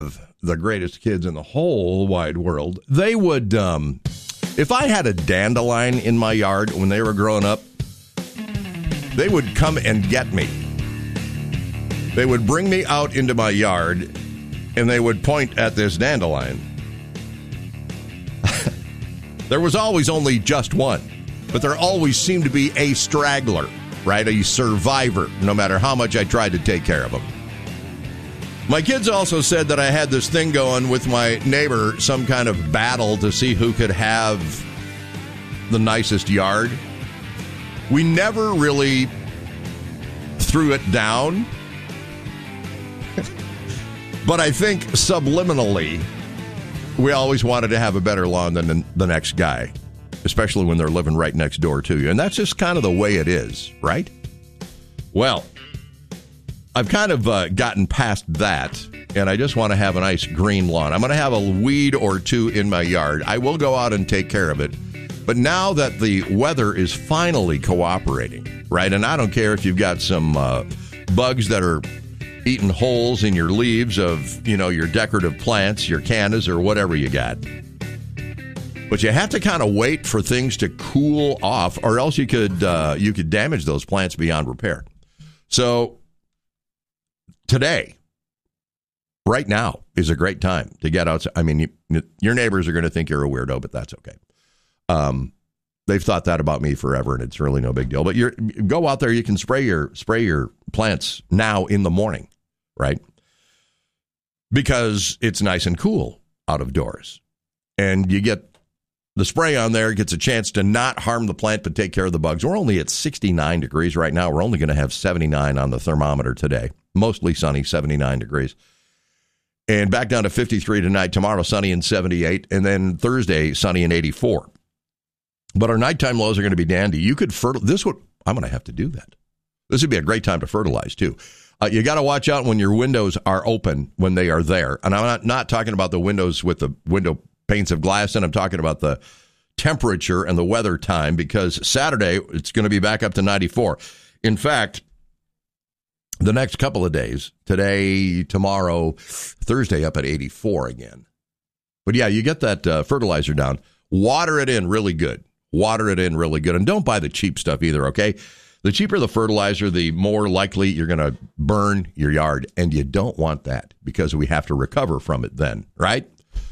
the greatest kids in the whole wide world, they would, if I had a dandelion in my yard when they were growing up, they would come and get me. They would bring me out into my yard, and they would point at this dandelion. There was always only just one, but there always seemed to be a straggler, right? A survivor, no matter how much I tried to take care of them. My kids also said that I had this thing going with my neighbor, some kind of battle to see who could have the nicest yard. We never really threw it down, but I think subliminally, we always wanted to have a better lawn than the next guy, especially when they're living right next door to you. And that's just kind of the way it is, right? Well, I've kind of gotten past that, and I just want to have a nice green lawn. I'm going to have a weed or two in my yard. I will go out and take care of it. But now that the weather is finally cooperating, right? And I don't care if you've got some bugs that are eating holes in your leaves of, your decorative plants, your cannas, or whatever you got. But you have to kind of wait for things to cool off, or else you could damage those plants beyond repair. So today, right now, is a great time to get outside. I mean, your neighbors are going to think you're a weirdo, but that's okay. They've thought that about me forever, and it's really no big deal. But go out there. You can spray your plants now in the morning, right? Because it's nice and cool out of doors, and you get the spray on there. Gets a chance to not harm the plant, but take care of the bugs. We're only at 69 degrees right now. We're only going to have 79 on the thermometer today. Mostly sunny, 79 degrees. And back down to 53 tonight. Tomorrow, sunny and 78. And then Thursday, sunny and 84. But our nighttime lows are going to be dandy. You could I'm going to have to do that. This would be a great time to fertilize, too. You got to watch out when your windows are open, when they are there. And I'm not talking about the windows with the window panes of glass, and I'm talking about the temperature and the weather time, because Saturday, it's going to be back up to 94. In fact, the next couple of days, today, tomorrow, Thursday, up at 84 again. But yeah, you get that fertilizer down. Water it in really good. And don't buy the cheap stuff either, okay? The cheaper the fertilizer, the more likely you're going to burn your yard. And you don't want that, because we have to recover from it then, right?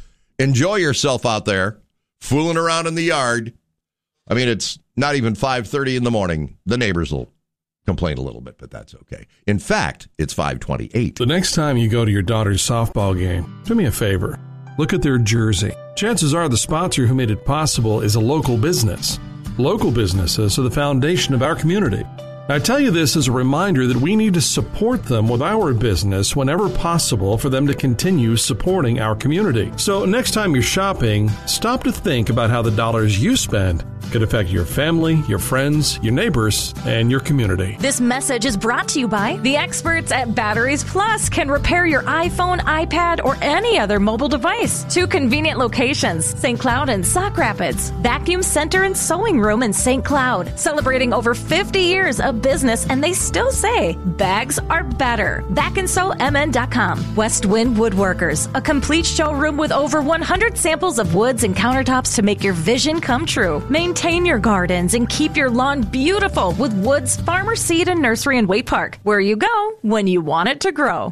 Enjoy yourself out there, fooling around in the yard. I mean, it's not even 5:30 in the morning. The neighbors will complain a little bit, but that's okay. In fact, it's 5:28. The next time you go to your daughter's softball game, do me a favor. Look at their jersey. Chances are the sponsor who made it possible is a local business. Local businesses are the foundation of our community. I tell you this as a reminder that we need to support them with our business whenever possible for them to continue supporting our community. So next time you're shopping, stop to think about how the dollars you spend could affect your family, your friends, your neighbors, and your community. This message is brought to you by the experts at Batteries Plus. Can repair your iPhone, iPad, or any other mobile device. 2 convenient locations, St. Cloud and Sauk Rapids. Vacuum Center and Sewing Room in St. Cloud. Celebrating over 50 years of business, and they still say bags are better. BackandSewMN.com. West Wind Woodworkers. A complete showroom with over 100 samples of woods and countertops to make your vision come true. Maintain your gardens and keep your lawn beautiful with Woods Farmer Seed and Nursery in Waite Park, where you go when you want it to grow.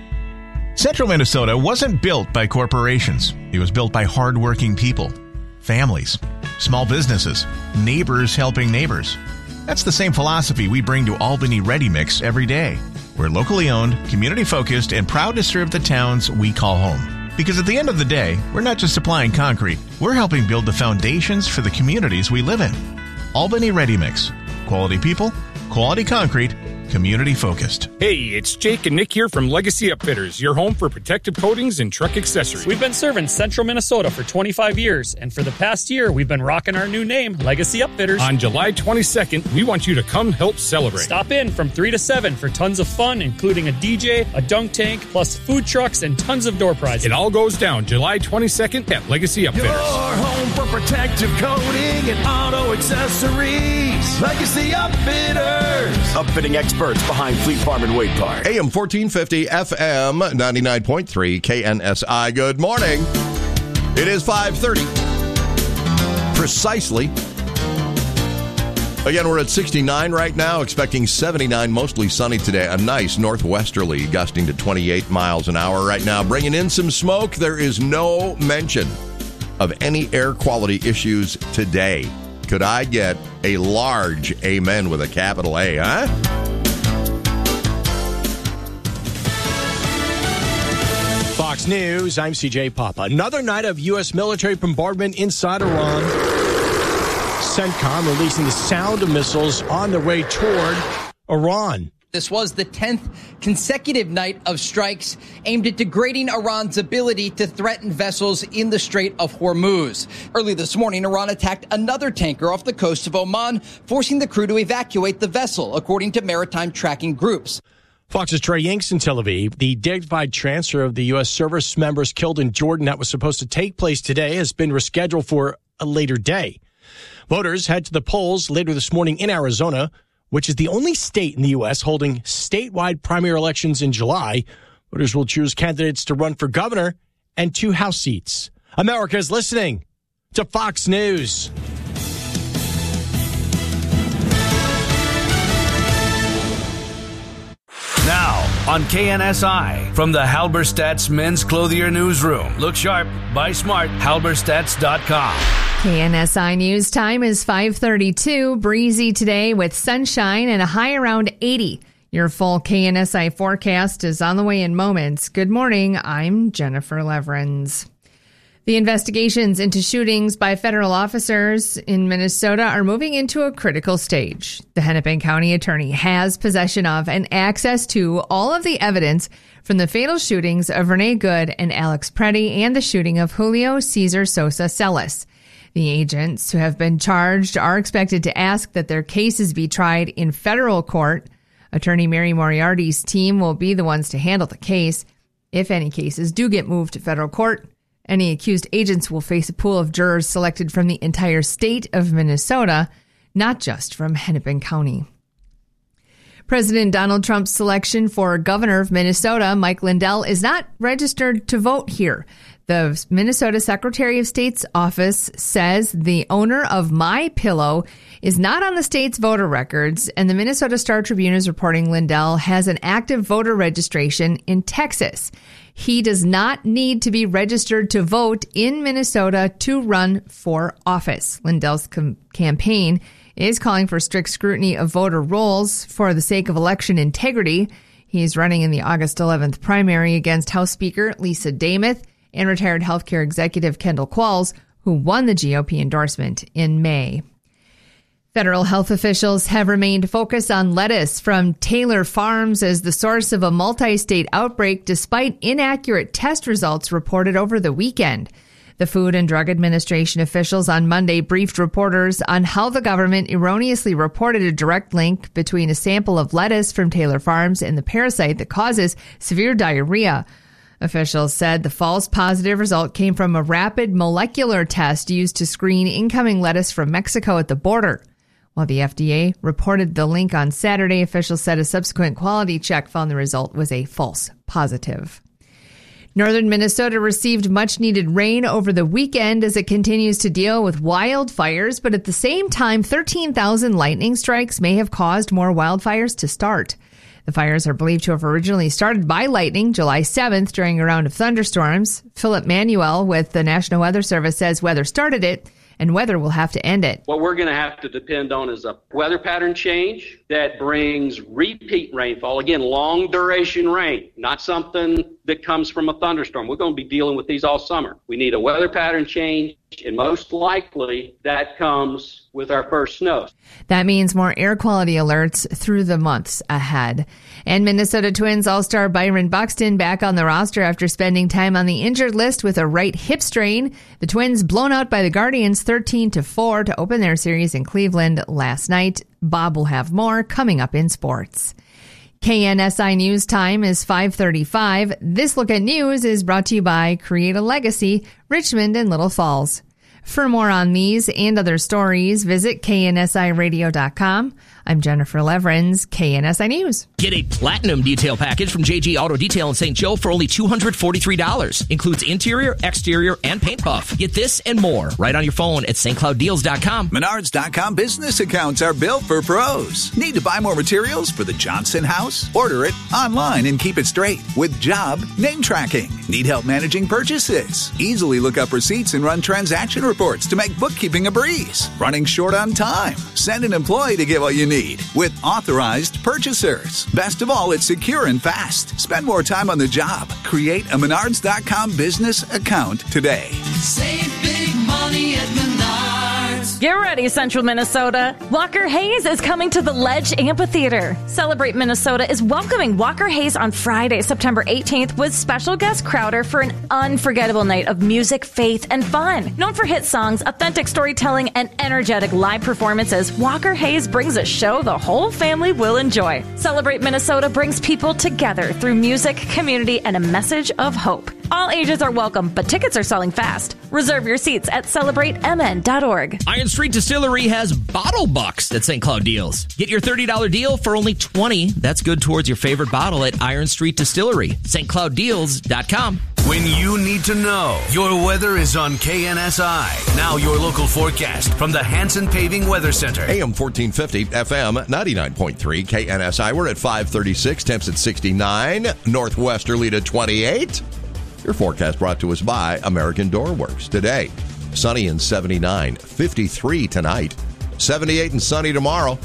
Central Minnesota wasn't built by corporations. It was built by hardworking people, families, small businesses, neighbors helping neighbors. That's the same philosophy we bring to Albany Ready Mix every day. We're locally owned, community-focused, and proud to serve the towns we call home. Because at the end of the day, we're not just supplying concrete, we're helping build the foundations for the communities we live in. Albany Ready Mix. Quality people, quality concrete, community-focused. Hey, it's Jake and Nick here from Legacy Upfitters, your home for protective coatings and truck accessories. We've been serving Central Minnesota for 25 years, and for the past year, we've been rocking our new name, Legacy Upfitters. On July 22nd, we want you to come help celebrate. Stop in from 3 to 7 for tons of fun, including a DJ, a dunk tank, plus food trucks and tons of door prizes. It all goes down July 22nd at Legacy Upfitters. Your home for protective coating and auto accessories. Legacy Upfitters. Upfitting experts behind Fleet Farm and Wade Park. AM 1450, FM 99.3, KNSI. Good morning. It is 5:30. Precisely. Again, we're at 69 right now, expecting 79, mostly sunny today. A nice northwesterly gusting to 28 miles an hour right now. Bringing in some smoke. There is no mention of any air quality issues today. Could I get a large amen with a capital A, huh? Fox News, I'm CJ Papa. Another night of U.S. military bombardment inside Iran. CENTCOM releasing the sound of missiles on their way toward Iran. This was the 10th consecutive night of strikes aimed at degrading Iran's ability to threaten vessels in the Strait of Hormuz. Early this morning, Iran attacked another tanker off the coast of Oman, forcing the crew to evacuate the vessel, according to maritime tracking groups. Fox's Trey Yanks in Tel Aviv. The dignified transfer of the U.S. service members killed in Jordan that was supposed to take place today has been rescheduled for a later day. Voters head to the polls later this morning in Arizona, which is the only state in the U.S. holding statewide primary elections in July. Voters will choose candidates to run for governor and 2 House seats. America is listening to Fox News. Now on KNSI from the Halberstadt's Men's Clothier Newsroom. Look sharp, buy smart, halberstadts.com. KNSI News time is 5:32. Breezy today with sunshine and a high around 80. Your full KNSI forecast is on the way in moments. Good morning. I'm Jennifer Leverins. The investigations into shootings by federal officers in Minnesota are moving into a critical stage. The Hennepin County Attorney has possession of and access to all of the evidence from the fatal shootings of Renee Good and Alex Preddy and the shooting of Julio Cesar Sosa Celis. The agents who have been charged are expected to ask that their cases be tried in federal court. Attorney Mary Moriarty's team will be the ones to handle the case. If any cases do get moved to federal court, any accused agents will face a pool of jurors selected from the entire state of Minnesota, not just from Hennepin County. President Donald Trump's selection for governor of Minnesota, Mike Lindell, is not registered to vote here. The Minnesota Secretary of State's office says the owner of MyPillow is not on the state's voter records, and the Minnesota Star Tribune is reporting Lindell has an active voter registration in Texas. He does not need to be registered to vote in Minnesota to run for office. Lindell's campaign is calling for strict scrutiny of voter rolls for the sake of election integrity. He's running in the August 11th primary against House Speaker Lisa Damuth and retired healthcare executive Kendall Qualls, who won the GOP endorsement in May. Federal health officials have remained focused on lettuce from Taylor Farms as the source of a multi-state outbreak, despite inaccurate test results reported over the weekend. The Food and Drug Administration officials on Monday briefed reporters on how the government erroneously reported a direct link between a sample of lettuce from Taylor Farms and the parasite that causes severe diarrhea. Officials said the false positive result came from a rapid molecular test used to screen incoming lettuce from Mexico at the border. While the FDA reported the link on Saturday, officials said a subsequent quality check found the result was a false positive. Northern Minnesota received much-needed rain over the weekend as it continues to deal with wildfires, but at the same time, 13,000 lightning strikes may have caused more wildfires to start. The fires are believed to have originally started by lightning July 7th during a round of thunderstorms. Philip Manuel with the National Weather Service says weather started it, and weather will have to end it. What we're going to have to depend on is a weather pattern change that brings repeat rainfall. Again, long duration rain, not something that comes from a thunderstorm. We're going to be dealing with these all summer. We need a weather pattern change, and most likely that comes with our first snows. That means more air quality alerts through the months ahead. And Minnesota Twins all-star Byron Buxton back on the roster after spending time on the injured list with a right hip strain. The Twins blown out by the Guardians 13-4 to open their series in Cleveland last night. Bob will have more coming up in sports. KNSI News time is 5:35. This look at news is brought to you by Create a Legacy, Richmond and Little Falls. For more on these and other stories, visit knsiradio.com. I'm Jennifer Leverins, KNSI News. Get a platinum detail package from JG Auto Detail in St. Joe for only $243. Includes interior, exterior, and paint buff. Get this and more right on your phone at stclouddeals.com. Menards.com business accounts are built for pros. Need to buy more materials for the Johnson house? Order it online and keep it straight with job name tracking. Need help managing purchases? Easily look up receipts and run transaction reports to make bookkeeping a breeze. Running short on time? Send an employee to get what you need with authorized purchasers. Best of all, it's secure and fast. Spend more time on the job. Create a Menards.com business account today. Save big money at Menards. Get ready, Central Minnesota. Walker Hayes is coming to the Ledge Amphitheater. Celebrate Minnesota is welcoming Walker Hayes on Friday, September 18th with special guest Crowder for an unforgettable night of music, faith, and fun. Known for hit songs, authentic storytelling, and energetic live performances, Walker Hayes brings a show the whole family will enjoy. Celebrate Minnesota brings people together through music, community, and a message of hope. All ages are welcome, but tickets are selling fast. Reserve your seats at celebratemn.org. Iron Street Distillery has Bottle Bucks at St. Cloud Deals. Get your $30 deal for only $20. That's good towards your favorite bottle at Iron Street Distillery. stclouddeals.com. When you need to know, your weather is on KNSI. Now your local forecast from the Hanson Paving Weather Center. AM 1450, FM 99.3, KNSI. We're at 536, temps at 69, northwesterly to 28. Your forecast brought to us by American Door Works. Today, sunny and 79, 53 tonight, 78 and sunny tomorrow,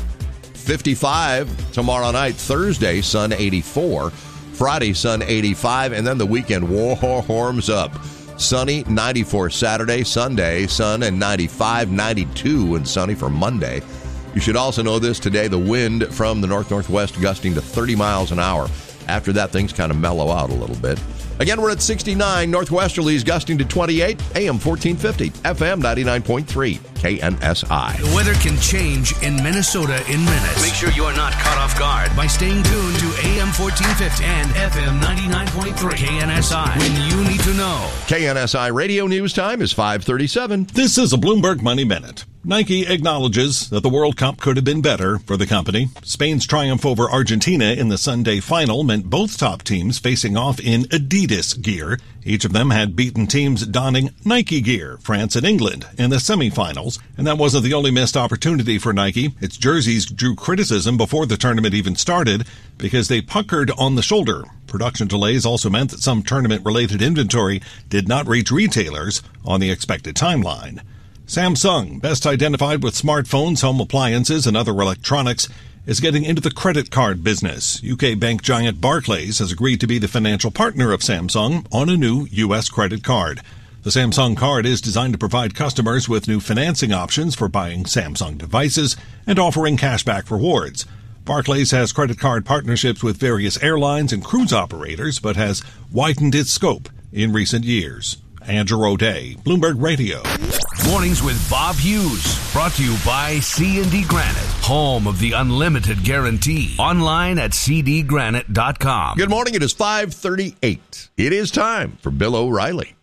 55 tomorrow night, Thursday, sun 84, Friday, sun 85, and then the weekend warms up. Sunny, 94 Saturday, Sunday, sun and 95, 92 and sunny for Monday. You should also know this today, the wind from the north-northwest gusting to 30 miles an hour. After that, things kind of mellow out a little bit. Again, we're at 69, northwesterlies gusting to 28, AM 1450, FM 99.3, KNSI. The weather can change in Minnesota in minutes. Make sure you are not caught off guard by staying tuned to AM 1450 and FM 99.3, KNSI. When you need to know. KNSI radio news time is 5:37. This is a Bloomberg Money Minute. Nike acknowledges that the World Cup could have been better for the company. Spain's triumph over Argentina in the Sunday final meant both top teams facing off in Adidas gear. Each of them had beaten teams donning Nike gear, France and England, in the semifinals. And that wasn't the only missed opportunity for Nike. Its jerseys drew criticism before the tournament even started because they puckered on the shoulder. Production delays also meant that some tournament-related inventory did not reach retailers on the expected timeline. Samsung, best identified with smartphones, home appliances, and other electronics, is getting into the credit card business. UK bank giant Barclays has agreed to be the financial partner of Samsung on a new U.S. credit card. The Samsung card is designed to provide customers with new financing options for buying Samsung devices and offering cashback rewards. Barclays has credit card partnerships with various airlines and cruise operators, but has widened its scope in recent years. Andrew O'Day, Bloomberg Radio. Mornings with Bob Hughes, brought to you by C&D Granite, home of the unlimited guarantee. Online at cdgranite.com. Good morning. It is 5:38. It is time for Bill O'Reilly.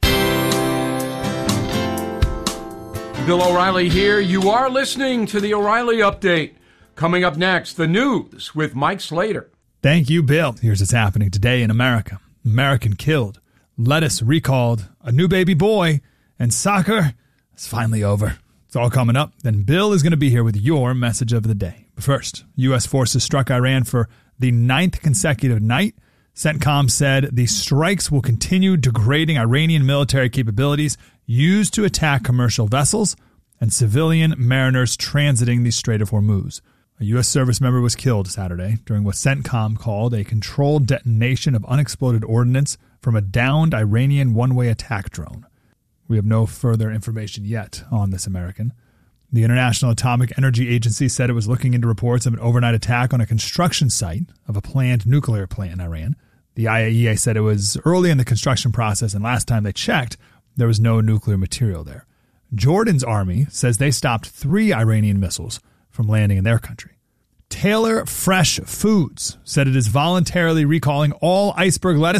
Bill O'Reilly here. You are listening to the O'Reilly Update. Coming up next, the news with Mike Slater. Thank you, Bill. Here's what's happening today in America. American killed. Lettuce recalled. A new baby boy. And soccer is finally over. It's all coming up. Then Bill is going to be here with your message of the day. But first, U.S. forces struck Iran for the 9th consecutive night. CENTCOM said the strikes will continue degrading Iranian military capabilities used to attack commercial vessels and civilian mariners transiting the Strait of Hormuz. A U.S. service member was killed Saturday during what CENTCOM called a controlled detonation of unexploded ordnance from a downed Iranian one-way attack drone. We have no further information yet on this American. The International Atomic Energy Agency said it was looking into reports of an overnight attack on a construction site of a planned nuclear plant in Iran. The IAEA said it was early in the construction process, and last time they checked, there was no nuclear material there. Jordan's army says they stopped 3 Iranian missiles from landing in their country. Taylor Fresh Foods said it is voluntarily recalling all iceberg lettuce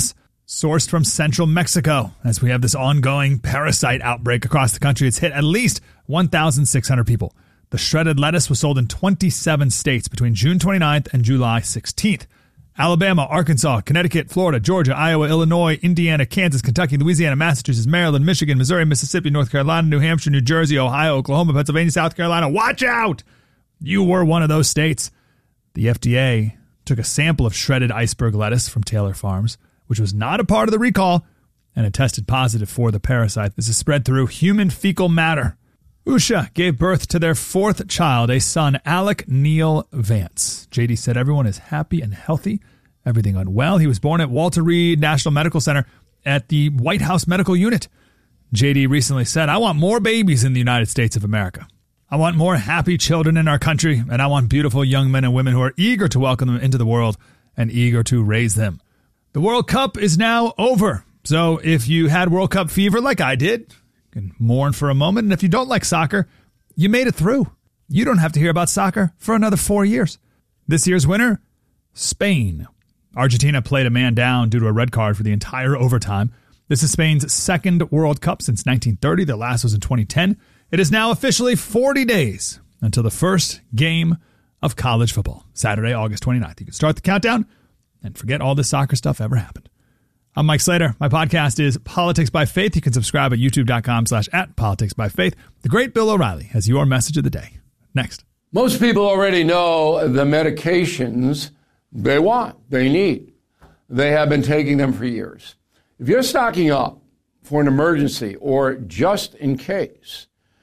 sourced from central Mexico. As we have this ongoing parasite outbreak across the country, it's hit at least 1,600 people. The shredded lettuce was sold in 27 states between June 29th and July 16th. Alabama, Arkansas, Connecticut, Florida, Georgia, Iowa, Illinois, Indiana, Kansas, Kentucky, Louisiana, Massachusetts, Maryland, Michigan, Missouri, Mississippi, North Carolina, New Hampshire, New Jersey, Ohio, Oklahoma, Pennsylvania, South Carolina. Watch out! You were one of those states. The FDA took a sample of shredded iceberg lettuce from Taylor Farms, which was not a part of the recall, and it tested positive for the parasite. This is spread through human fecal matter. Usha gave birth to their fourth child, a son, Alec Neil Vance. JD said everyone is happy and healthy. Everything went well. He was born at Walter Reed National Medical Center at the White House Medical Unit. JD recently said, I want more babies in the United States of America. I want more happy children in our country, and I want beautiful young men and women who are eager to welcome them into the world and eager to raise them. The World Cup is now over. So if you had World Cup fever like I did, you can mourn for a moment. And if you don't like soccer, you made it through. You don't have to hear about soccer for another 4 years. This year's winner, Spain. Argentina played a man down due to a red card for the entire overtime. This is Spain's second World Cup since 1930. Their last was in 2010. It is now officially 40 days until the first game of college football, Saturday, August 29th. You can start the countdown and forget all this soccer stuff ever happened. I'm Mike Slater. My podcast is Politics by Faith. You can subscribe at youtube.com/@politicsbyfaith. The great Bill O'Reilly has your message of the day. Next. Most people already know the medications they want, they need. They have been taking them for years. If you're stocking up for an emergency or just in case,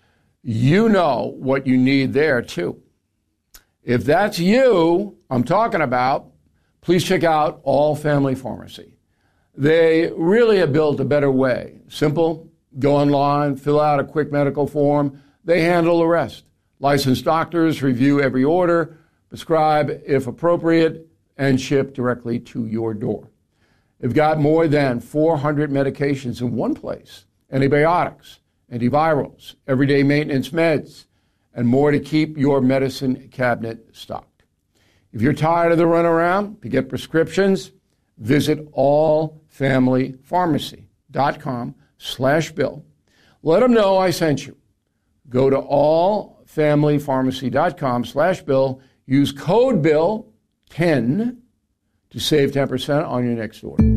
you know what you need there too. If that's you I'm talking about, please check out All Family Pharmacy. They really have built a better way. Simple, go online, fill out a quick medical form. They handle the rest. Licensed doctors review every order, prescribe if appropriate, and ship directly to your door. They've got more than 400 medications in one place. Antibiotics, antivirals, everyday maintenance meds, and more to keep your medicine cabinet stocked. If you're tired of the runaround to get prescriptions, visit allfamilypharmacy.com/Bill. Let them know I sent you. Go to allfamilypharmacy.com/Bill. Use code BILL10 to save 10% on your next order.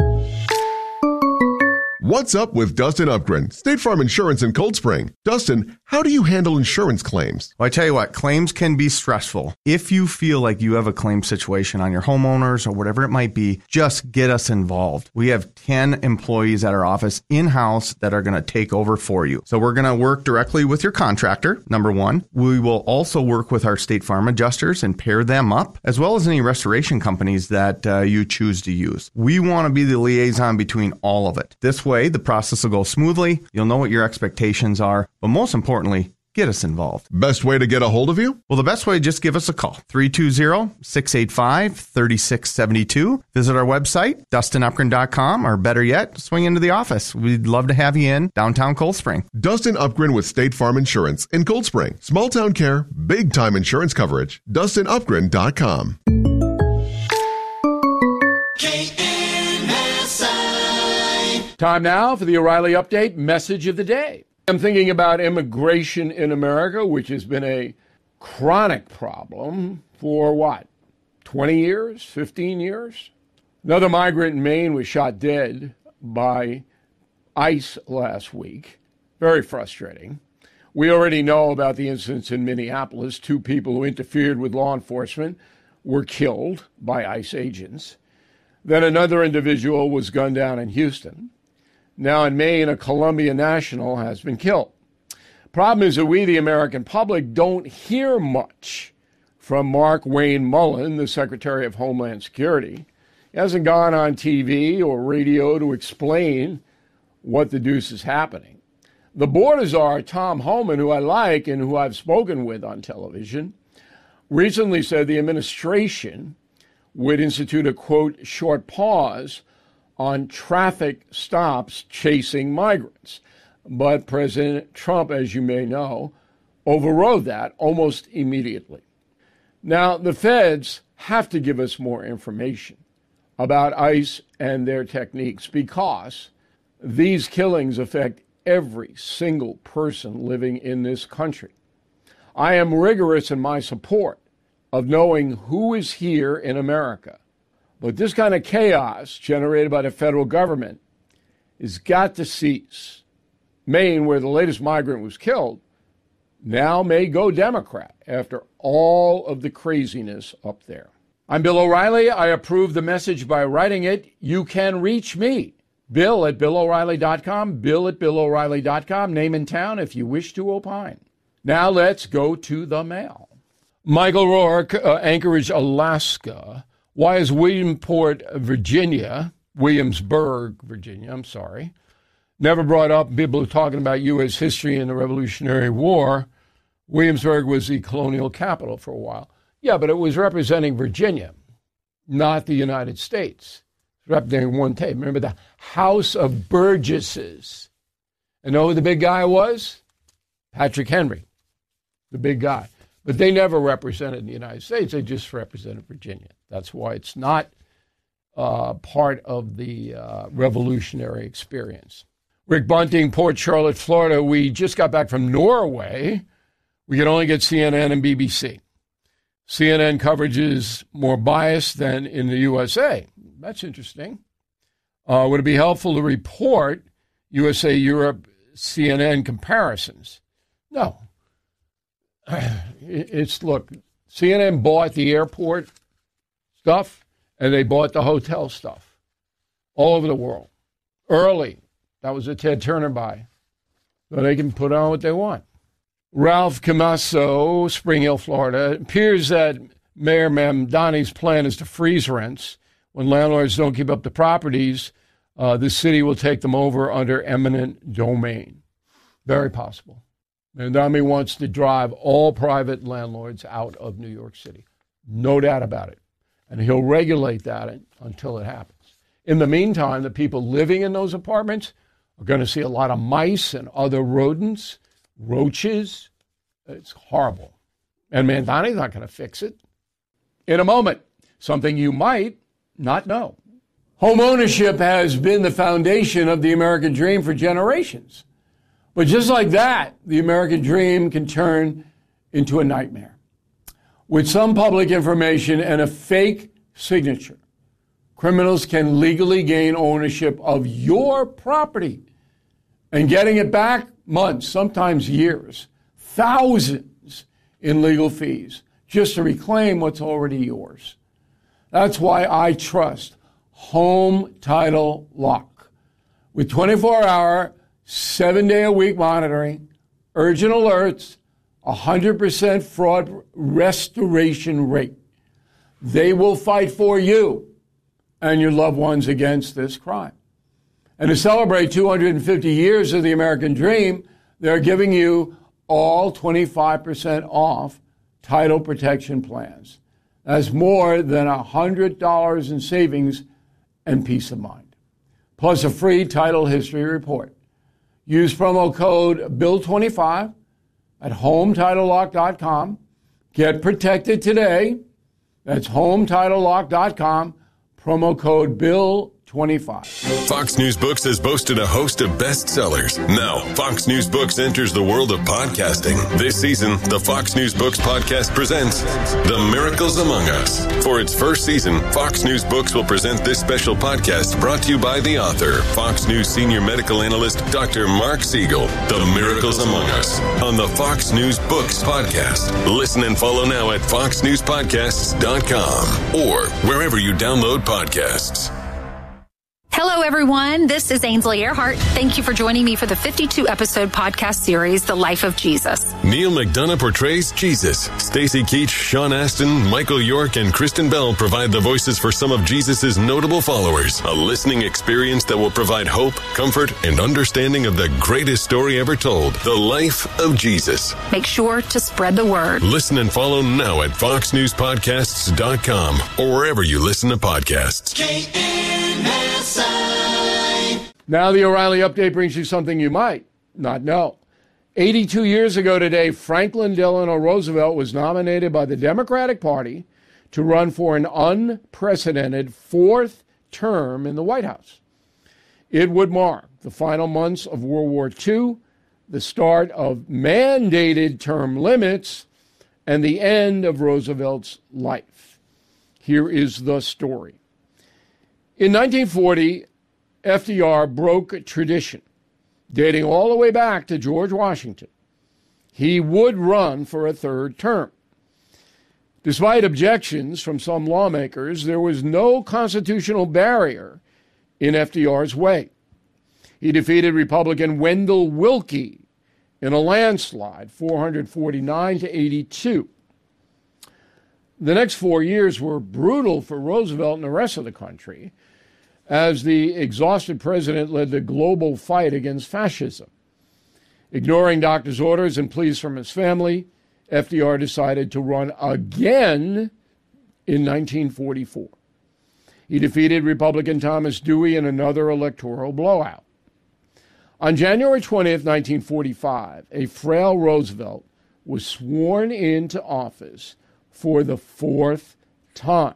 What's up with Dustin Upgren, State Farm Insurance in Cold Spring? Dustin, how do you handle insurance claims? Well, I tell you what, claims can be stressful. If you feel like you have a claim situation on your homeowners or whatever it might be, just get us involved. We have 10 employees at our office in-house that are going to take over for you. So we're going to work directly with your contractor, number one. We will also work with our State Farm adjusters and pair them up, as well as any restoration companies that you choose to use. We want to be the liaison between all of it. This way, the process will go smoothly. You'll know what your expectations are, but most importantly, get us involved. Best way to get a hold of you? Well, the best way, just give us a call. 320-685-3672. Visit our website, DustinUpgren.com, or better yet, swing into the office. We'd love to have you in downtown Cold Spring. Dustin Upgren with State Farm Insurance in Cold Spring. Small town care, big time insurance coverage. DustinUpgren.com. Time now for the O'Reilly Update message of the day. I'm thinking about immigration in America, which has been a chronic problem for what, 20 years, 15 years? Another migrant in Maine was shot dead by ICE last week. Very frustrating. We already know about the incidents in Minneapolis. 2 people who interfered with law enforcement were killed by ICE agents. Then another individual was gunned down in Houston. Now in Maine, a Columbia national has been killed. Problem is that we, the American public, don't hear much from Mark Wayne Mullen, the Secretary of Homeland Security. He hasn't gone on TV or radio to explain what the deuce is happening. The border czar, Tom Homan, who I like and who I've spoken with on television, recently said the administration would institute a, quote, short pause on traffic stops chasing migrants. But President Trump, as you may know, overrode that almost immediately. Now, the feds have to give us more information. about ICE and their techniques, because these killings affect every single person living in this country. I am rigorous in my support of knowing who is here in America. But this kind of chaos generated by the federal government has got to cease. Maine, where the latest migrant was killed, now may go Democrat after all of the craziness up there. I'm Bill O'Reilly. I approve the message by writing it. You can reach me, Bill at BillO'Reilly.com, Bill at BillO'Reilly.com, name and town if you wish to opine. Now let's go to the mail. Michael Rourke, Anchorage, Alaska. Why is Williamsburg, Virginia, never brought up? People are talking about U.S. history and the Revolutionary War. Williamsburg was the colonial capital for a while. Yeah, but it was representing Virginia, not the United States. It was representing one tape. Remember the House of Burgesses. And know who the big guy was? Patrick Henry, the big guy. But they never represented the United States. They just represented Virginia. That's why it's not part of the revolutionary experience. Rick Bunting, Port Charlotte, Florida. We just got back from Norway. We can only get CNN and BBC. CNN coverage is more biased than in the USA. That's interesting. Would it be helpful to report USA, Europe, CNN comparisons? No. Look, CNN bought the airport stuff and they bought the hotel stuff all over the world. Early. That was a Ted Turner buy. So they can put on what they want. Ralph Camasso, Spring Hill, Florida. It appears that Mayor Mamdani's plan is to freeze rents. When landlords don't keep up the properties, the city will take them over under eminent domain. Very possible. Mamdani wants to drive all private landlords out of New York City. No doubt about it. And he'll regulate that until it happens. In the meantime, the people living in those apartments are going to see a lot of mice and other rodents, roaches. It's horrible. And Mamdani's not going to fix it. In a moment, something you might not know. Home ownership has been the foundation of the American dream for generations. But just like that, the American dream can turn into a nightmare. With some public information and a fake signature, criminals can legally gain ownership of your property. And getting it back, months, sometimes years, thousands in legal fees, just to reclaim what's already yours. That's why I trust Home Title Lock. With 24-hour, 7-day-a-week monitoring, urgent alerts, 100% fraud restoration rate. They will fight for you and your loved ones against this crime. And to celebrate 250 years of the American dream, they're giving you all 25% off title protection plans. That's more than $100 in savings and peace of mind. Plus a free title history report. Use promo code BILL25 at HomeTitleLock.com. Get protected today. That's HomeTitleLock.com. Promo code BILL25. Fox News Books has boasted a host of bestsellers. Now, Fox News Books enters the world of podcasting. This season, the Fox News Books podcast presents The Miracles Among Us. For its first season, Fox News Books will present this special podcast brought to you by the author, Fox News senior medical analyst, Dr. Mark Siegel. The Miracles Among Us on the Fox News Books podcast. Listen and follow now at foxnewspodcasts.com or wherever you download podcasts. Hello, everyone. This is Ainsley Earhart. Thank you for joining me for the 52-episode podcast series, The Life of Jesus. Neil McDonough portrays Jesus. Stacey Keach, Sean Astin, Michael York, and Kristen Bell provide the voices for some of Jesus' notable followers. A listening experience that will provide hope, comfort, and understanding of the greatest story ever told, The Life of Jesus. Make sure to spread the word. Listen and follow now at foxnewspodcasts.com or wherever you listen to podcasts. KNSI. Now the O'Reilly Update brings you something you might not know. 82 years ago today, Franklin Delano Roosevelt was nominated by the Democratic Party to run for an unprecedented fourth term in the White House. It would mark the final months of World War II, the start of mandated term limits, and the end of Roosevelt's life. Here is the story. In 1940, FDR broke tradition, dating all the way back to George Washington. He would run for a third term. Despite objections from some lawmakers, there was no constitutional barrier in FDR's way. He defeated Republican Wendell Willkie in a landslide, 449 to 82. The next 4 years were brutal for Roosevelt and the rest of the country, as the exhausted president led the global fight against fascism. Ignoring doctor's orders and pleas from his family, FDR decided to run again in 1944. He defeated Republican Thomas Dewey in another electoral blowout. On January 20th, 1945, a frail Roosevelt was sworn into office for the fourth time.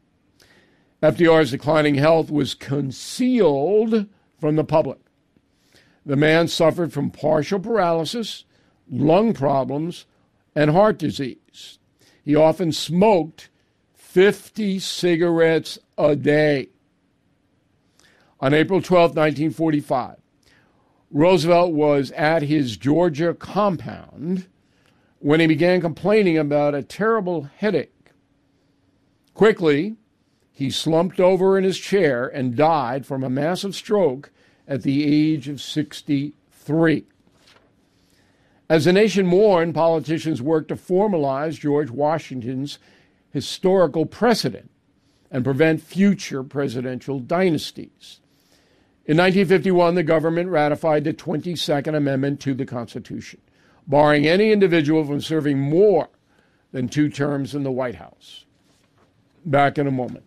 FDR's declining health was concealed from the public. The man suffered from partial paralysis, lung problems, and heart disease. He often smoked 50 cigarettes a day. On April 12, 1945, Roosevelt was at his Georgia compound when he began complaining about a terrible headache. Quickly, he slumped over in his chair and died from a massive stroke at the age of 63. As the nation mourned, politicians worked to formalize George Washington's historical precedent and prevent future presidential dynasties. In 1951, the government ratified the 22nd Amendment to the Constitution, barring any individual from serving more than 2 terms in the White House. Back in a moment.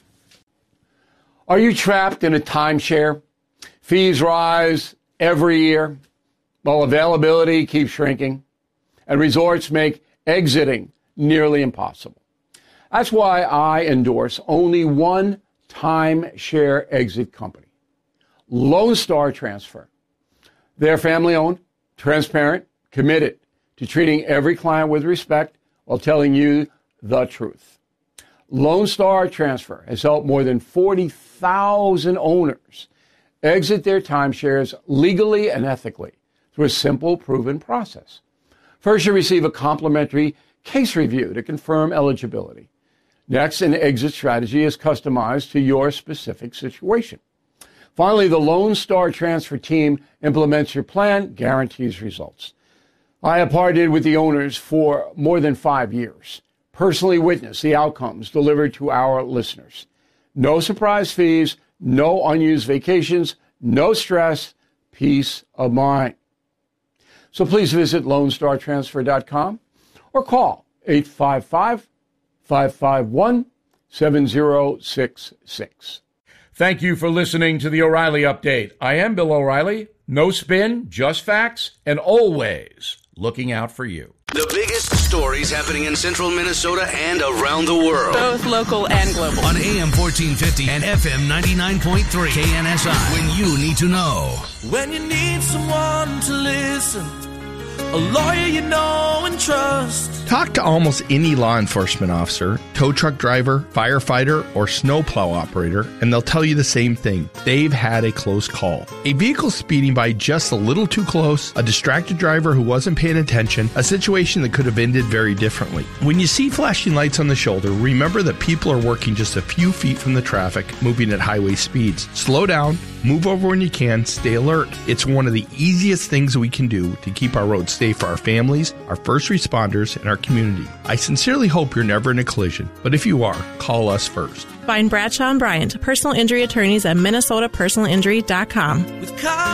Are you trapped in a timeshare? Fees rise every year, while availability keeps shrinking, and resorts make exiting nearly impossible. That's why I endorse only one timeshare exit company, Lone Star Transfer. They're family-owned, transparent, committed to treating every client with respect while telling you the truth. Lone Star Transfer has helped more than 40,000 owners exit their timeshares legally and ethically through a simple, proven process. First, you receive a complimentary case review to confirm eligibility. Next, an exit strategy is customized to your specific situation. Finally, the Lone Star Transfer team implements your plan, guarantees results. I have partnered with the owners for more than 5 years, personally witnessed the outcomes delivered to our listeners. No surprise fees, no unused vacations, no stress, peace of mind. So please visit LoneStarTransfer.com or call 855-551-7066. Thank you for listening to the O'Reilly Update. I am Bill O'Reilly. No spin, just facts, and always looking out for you. The biggest stories happening in central Minnesota and around the world. Both local and global. On AM 1450 and FM 99.3 KNSI. When you need to know. When you need someone to listen, a lawyer you know and trust. Talk to almost any law enforcement officer, tow truck driver, firefighter, or snowplow operator, and they'll tell you the same thing. They've had a close call. A vehicle speeding by just a little too close, a distracted driver who wasn't paying attention, a situation that could have ended very differently. When you see flashing lights on the shoulder, remember that people are working just a few feet from the traffic, moving at highway speeds. Slow down, move over when you can, stay alert. It's one of the easiest things we can do to keep our roads safe for our families, our first responders, and our community. I sincerely hope you're never in a collision, but if you are, call us first. Find Bradshaw and Bryant, personal injury attorneys at MinnesotaPersonalInjury.com. With